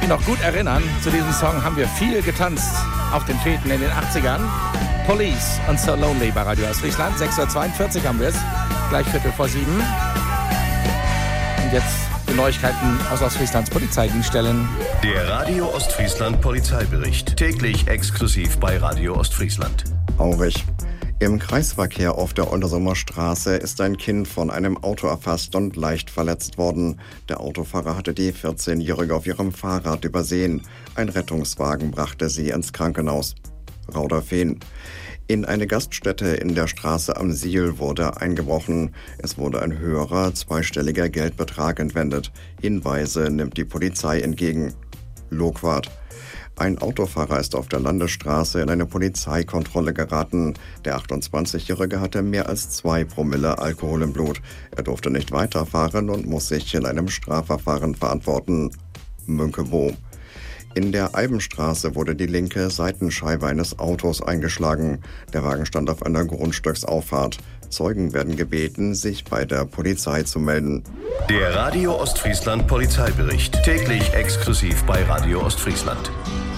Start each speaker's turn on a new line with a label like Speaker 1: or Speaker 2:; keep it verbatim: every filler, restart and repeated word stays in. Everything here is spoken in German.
Speaker 1: noch gut erinnern, zu diesem Song haben wir viel getanzt auf den Feten in den achtzigern. Police und So Lonely bei Radio Ostfriesland. sechs Uhr zweiundvierzig haben wir es. Gleich Viertel vor sieben. Und jetzt die Neuigkeiten aus Ostfrieslands Polizeidienststellen.
Speaker 2: Der Radio Ostfriesland Polizeibericht. Täglich exklusiv bei Radio Ostfriesland.
Speaker 3: Aurich. Im Kreisverkehr auf der Oldersummer Straße ist ein Kind von einem Auto erfasst und leicht verletzt worden. Der Autofahrer hatte die vierzehnjährige auf ihrem Fahrrad übersehen. Ein Rettungswagen brachte sie ins Krankenhaus. Rauderfehn. In eine Gaststätte in der Straße am Siel wurde eingebrochen. Es wurde ein höherer, zweistelliger Geldbetrag entwendet. Hinweise nimmt die Polizei entgegen. Logwart. Ein Autofahrer ist auf der Landesstraße in eine Polizeikontrolle geraten. Der achtundzwanzigjährige hatte mehr als zwei Promille Alkohol im Blut. Er durfte nicht weiterfahren und muss sich in einem Strafverfahren verantworten. Münkebo. In der Eibenstraße wurde die linke Seitenscheibe eines Autos eingeschlagen. Der Wagen stand auf einer Grundstücksauffahrt. Zeugen werden gebeten, sich bei der Polizei zu melden.
Speaker 2: Der Radio Ostfriesland Polizeibericht. Täglich exklusiv bei Radio Ostfriesland.